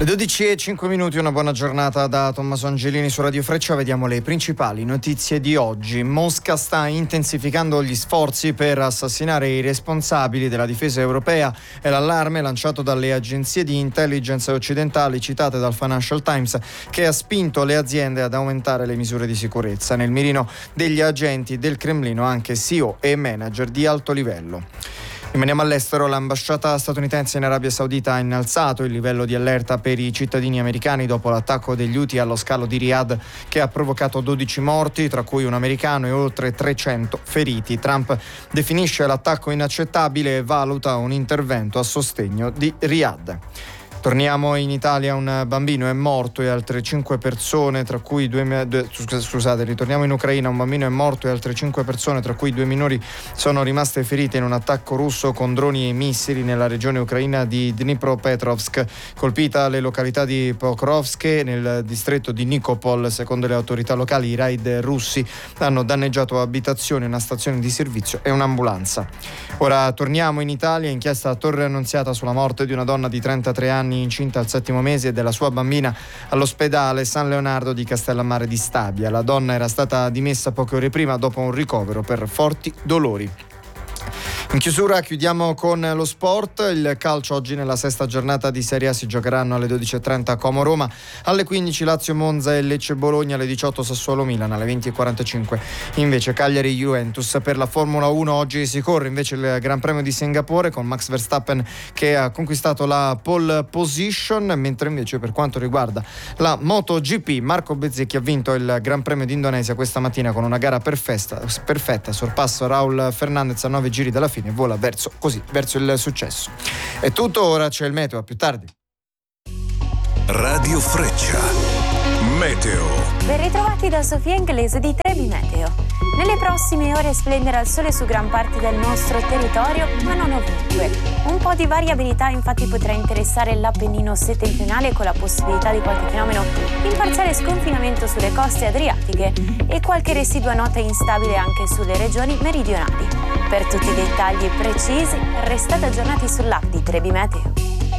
Le 12:05, una buona giornata da Tommaso Angelini su Radio Freccia. Vediamo le principali notizie di oggi. Mosca sta intensificando gli sforzi per assassinare i responsabili della difesa europea. È l'allarme lanciato dalle agenzie di intelligence occidentali citate dal Financial Times, che ha spinto le aziende ad aumentare le misure di sicurezza. Nel mirino degli agenti del Cremlino anche CEO e manager di alto livello. Rimaniamo all'estero. L'ambasciata statunitense in Arabia Saudita ha innalzato il livello di allerta per i cittadini americani dopo l'attacco degli Houthi allo scalo di Riyadh, che ha provocato 12 morti, tra cui un americano, e oltre 300 feriti. Trump definisce l'attacco inaccettabile e valuta un intervento a sostegno di Riyadh. Torniamo in Italia. Un bambino è morto e altre 5 persone, tra cui ritorniamo in Ucraina. Un bambino è morto e altre 5 persone, tra cui 2 minori, sono rimaste ferite in un attacco russo con droni e missili nella regione ucraina di Dnipropetrovsk, colpita le località di Pokrovske nel distretto di Nikopol. Secondo le autorità locali, i raid russi hanno danneggiato abitazioni, una stazione di servizio e un'ambulanza. Ora torniamo in Italia. Inchiesta a Torre Annunziata sulla morte di una donna di 33 anni incinta al 7° mese e della sua bambina all'ospedale San Leonardo di Castellammare di Stabia. La donna era stata dimessa poche ore prima dopo un ricovero per forti dolori. In chiusura chiudiamo con lo sport. Il calcio: oggi nella sesta giornata di Serie A si giocheranno alle 12:30 Como-Roma, alle 15 Lazio-Monza e Lecce-Bologna, alle 18 Sassuolo-Milan, alle 20:45 invece Cagliari-Juventus. Per la Formula 1 oggi si corre invece il Gran Premio di Singapore con Max Verstappen che ha conquistato la pole position, mentre invece per quanto riguarda la MotoGP Marco Bezzecchi ha vinto il Gran Premio d'Indonesia questa mattina con una gara perfetta, sorpassa Raul Fernandez a 9 giri dalla fine e vola verso il successo. È tutto, ora c'è il meteo, a più tardi. Radio Freccia Meteo. Ben ritrovati da Sofia Inglese di Trebi Meteo. Nelle prossime ore splenderà il sole su gran parte del nostro territorio, ma non ovunque. Un po' di variabilità infatti potrà interessare l'Appennino settentrionale, con la possibilità di qualche fenomeno in parziale sconfinamento sulle coste adriatiche e qualche residua nota instabile anche sulle regioni meridionali. Per tutti i dettagli precisi restate aggiornati sull'app di Trebi Meteo.